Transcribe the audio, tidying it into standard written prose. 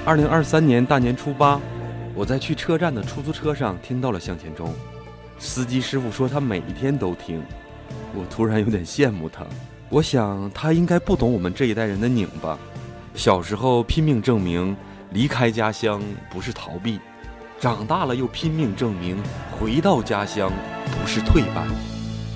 2023年大年初八，我在去车站的出租车上听到了向前冲，司机师傅说他每一天都听，我突然有点羡慕他。我想他应该不懂我们这一代人的拧吧。小时候拼命证明离开家乡不是逃避，长大了又拼命证明回到家乡不是退班。